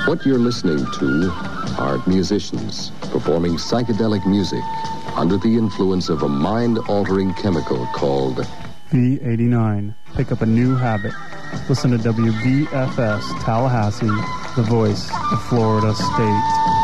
What you're listening to are musicians performing psychedelic music under the influence of a mind-altering chemical called V89. Pick up a new habit. Listen to WVFS Tallahassee, the voice of Florida State.